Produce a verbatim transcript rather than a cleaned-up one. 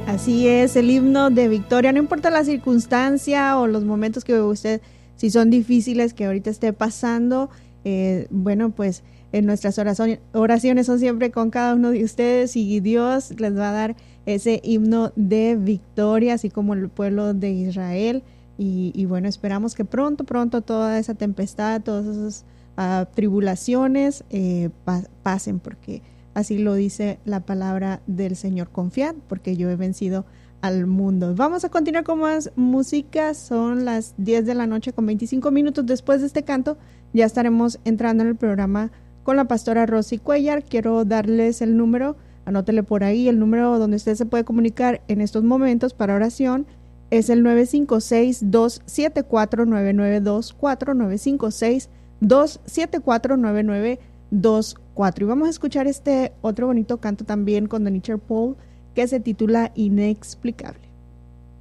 Así es, el himno de victoria, no importa la circunstancia o los momentos que usted, si son difíciles, que ahorita esté pasando, eh, bueno, pues en nuestras oraciones, oraciones son siempre con cada uno de ustedes y Dios les va a dar ese himno de victoria, así como el pueblo de Israel. Y, y bueno, esperamos que pronto, pronto toda esa tempestad, todas esas uh, tribulaciones eh, pa- pasen, porque así lo dice la palabra del Señor. Confiad, porque yo he vencido al mundo. Vamos a continuar con más música. Son las diez de la noche con veinticinco minutos. Después de este canto ya estaremos entrando en el programa con la pastora Rosy Cuellar. Quiero darles el número, anótele por ahí, el número donde usted se puede comunicar en estos momentos para oración es el nueve cinco seis, dos siete cuatro, nueve nueve dos cuatro, nueve cinco seis, dos siete cuatro, nueve nueve dos cuatro. Y vamos a escuchar este otro bonito canto también con Donicher Paul que se titula Inexplicable.